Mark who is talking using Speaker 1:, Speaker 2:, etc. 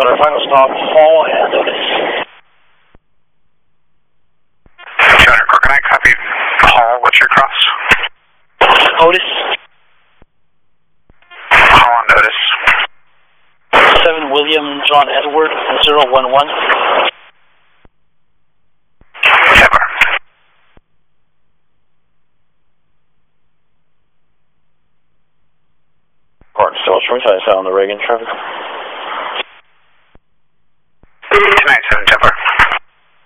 Speaker 1: our final stop, Hall and Otis.
Speaker 2: Center Crooked, copy. Hall, what's your cross?
Speaker 1: Otis.
Speaker 2: Hall on Otis.
Speaker 1: 7 William John Edward, 011.
Speaker 2: Ever.
Speaker 1: Port still 25 on the Reagan traffic.